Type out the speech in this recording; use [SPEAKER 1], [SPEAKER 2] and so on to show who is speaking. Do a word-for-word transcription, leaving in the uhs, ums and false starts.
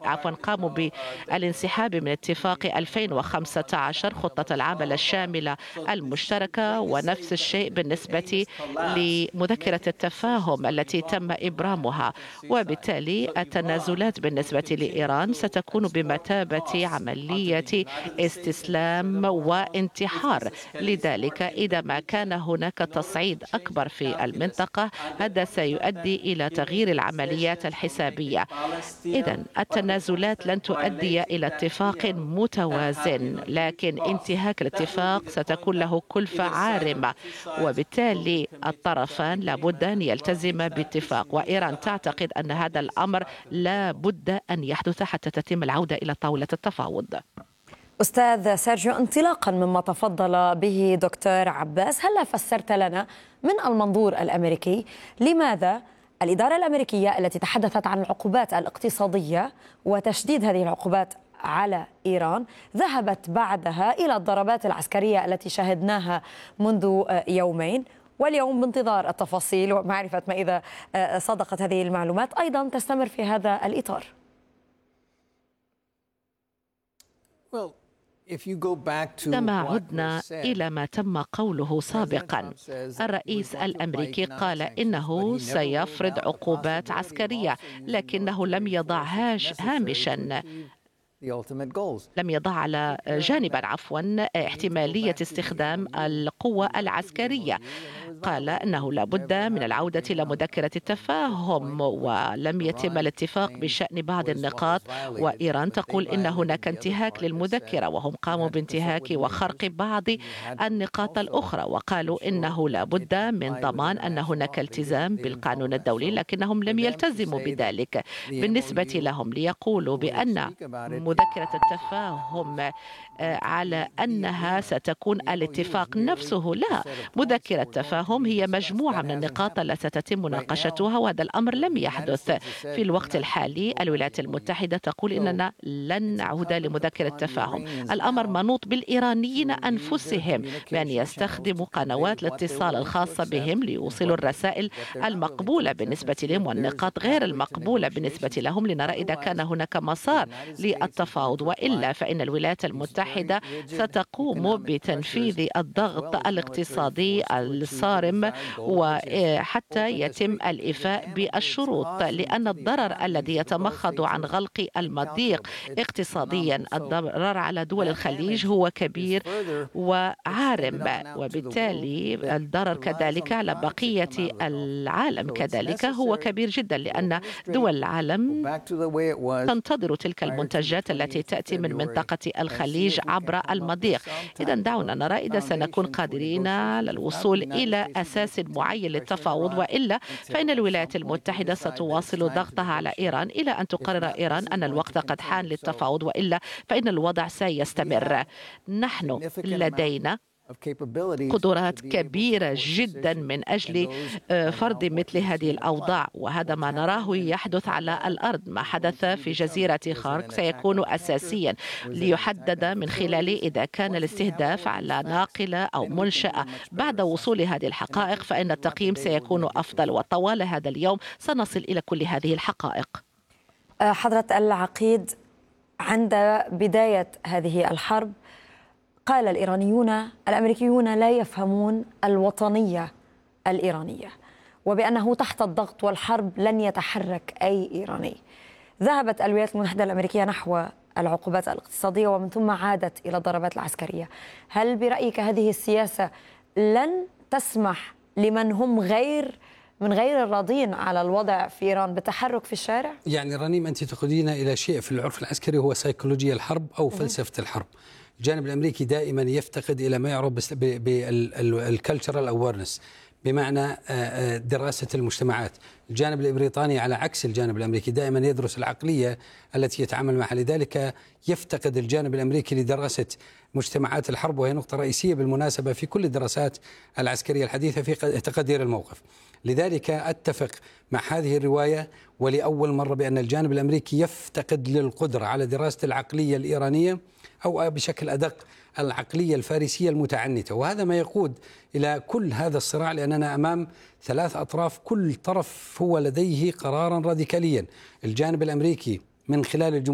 [SPEAKER 1] عفوا قاموا بالانسحاب من اتفاق ألفين وخمسة عشر خطة العمل الشاملة المشتركة، ونفس الشيء بالنسبة لمذكرة التفاهم التي تم إبرامها. وبالتالي التنازلات بالنسبة لإيران ستكون بمثابة عملية استسلام وانتحار. لذلك إذا ما كان هناك تصعيد أكبر في المنطقة هذا سيؤدي إلى تغيير العمليات الحسابية. إذن التنازلات لن تؤدي إلى اتفاق متوازن، لكن انتهاك الاتفاق ستكون له كلفة عارمة، وبالتالي الطرفان لابد أن يلتزما باتفاق. وإيران تعتقد أن هذا الأمر لا بد أن يحدث حتى تتم العودة إلى طاولة التفاوض.
[SPEAKER 2] أستاذ سيرجيو، انطلاقا مما تفضل به دكتور عباس، هل فسرت لنا من المنظور الأمريكي لماذا الإدارة الأمريكية التي تحدثت عن العقوبات الاقتصادية وتشديد هذه العقوبات على إيران ذهبت بعدها إلى الضربات العسكرية التي شاهدناها منذ يومين، واليوم بانتظار التفاصيل ومعرفة ما إذا صدقت هذه المعلومات أيضا تستمر في هذا الإطار؟
[SPEAKER 1] عندما عدنا إلى ما تم قوله سابقا، الرئيس الأمريكي قال إنه سيفرض عقوبات عسكرية، لكنه لم يضعهاش هامشا، لم يضع على جانبا عفوا احتمالية استخدام القوة العسكرية. قال أنه لا بد من العودة إلى مذكرة التفاهم، ولم يتم الاتفاق بشأن بعض النقاط، وإيران تقول إن هناك انتهاك للمذكرة، وهم قاموا بانتهاك وخرق بعض النقاط الأخرى، وقالوا إنه لا بد من ضمان أن هناك التزام بالقانون الدولي، لكنهم لم يلتزموا بذلك. بالنسبة لهم ليقولوا بأن مذكرة التفاهم على أنها ستكون الاتفاق نفسه، لا، مذكرة التفاهم هي مجموعة من النقاط التي ستتم مناقشتها، وهذا الأمر لم يحدث. في الوقت الحالي الولايات المتحدة تقول إننا لن نعود لمذكرة التفاهم. الأمر منوط بالإيرانيين أنفسهم بأن يستخدموا قنوات الاتصال الخاصة بهم ليوصلوا الرسائل المقبولة بالنسبة لهم والنقاط غير المقبولة بالنسبة لهم، لنرى إذا كان هناك مسار للتفاوض، وإلا فإن الولايات المتحدة ستقوم بتنفيذ الضغط الاقتصادي الصارم وحتى يتم الإيفاء بالشروط، لأن الضرر الذي يتمخض عن غلق المضيق اقتصاديا، الضرر على دول الخليج هو كبير وعارم، وبالتالي الضرر كذلك على بقية العالم كذلك هو كبير جدا، لأن دول العالم تنتظر تلك المنتجات التي تأتي من منطقة الخليج عبر المضيق. إذا دعونا نرى إذا سنكون قادرين على الوصول إلى أساس معين للتفاوض، وإلا فإن الولايات المتحدة ستواصل ضغطها على إيران إلى أن تقرر إيران أن الوقت قد حان للتفاوض، وإلا فإن الوضع سيستمر. نحن لدينا قدرات كبيرة جدا من أجل فرض مثل هذه الأوضاع، وهذا ما نراه يحدث على الأرض. ما حدث في جزيرة خارك سيكون أساسيا ليحدد من خلاله إذا كان الاستهداف على ناقلة أو منشأة. بعد وصول هذه الحقائق فإن التقييم سيكون أفضل، وطوال هذا اليوم سنصل إلى كل هذه الحقائق.
[SPEAKER 2] حضرة العقيد، عند بداية هذه الحرب قال الإيرانيون الأمريكيون لا يفهمون الوطنية الإيرانية، وبأنه تحت الضغط والحرب لن يتحرك أي إيراني. ذهبت الولايات المتحدة الأمريكية نحو العقوبات الاقتصادية ومن ثم عادت إلى الضربات العسكرية. هل برأيك هذه السياسة لن تسمح لمن هم غير من غير الراضين على الوضع في إيران بالتحرك في الشارع؟
[SPEAKER 3] يعني رنيم، أنت تأخذين إلى شيء في العرف العسكري هو سيكولوجيا الحرب أو فلسفة الحرب. الجانب الأمريكي دائما يفتقد إلى ما يعرف بالكالتشرال أويرنس، بمعنى دراسة المجتمعات. الجانب البريطاني على عكس الجانب الأمريكي دائما يدرس العقلية التي يتعامل معها، لذلك يفتقد الجانب الأمريكي لدراسة مجتمعات الحرب، وهي نقطة رئيسية بالمناسبة في كل الدراسات العسكرية الحديثة في تقدير الموقف. لذلك أتفق مع هذه الرواية ولأول مرة بأن الجانب الأمريكي يفتقد للقدرة على دراسة العقلية الإيرانية أو بشكل أدق العقلية الفارسية المتعنتة، وهذا ما يقود إلى كل هذا الصراع، لأننا أمام ثلاث أطراف، كل طرف هو لديه قرارا راديكاليا. الجانب الأمريكي من خلال الجمهورية